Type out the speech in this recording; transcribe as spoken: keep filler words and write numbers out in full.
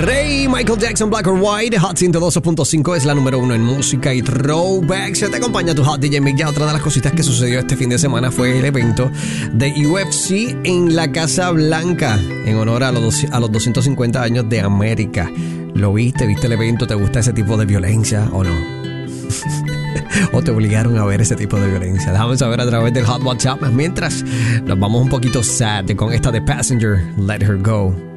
rey Michael Jackson, Black or White. Hot ciento doce punto cinco es la número uno en música y throwback. Se te acompaña tu Hot D J Mick. Ya otra de las cositas que sucedió este fin de semana fue el evento de U F C en la Casa Blanca en honor a los, a los doscientos cincuenta años de América. ¿Lo viste? ¿Viste el evento? ¿Te gusta ese tipo de violencia o no? ¿O te obligaron a ver ese tipo de violencia? Déjame saber a través del Hot WhatsApp. Mientras nos vamos un poquito sad con esta de Passenger, Let Her Go.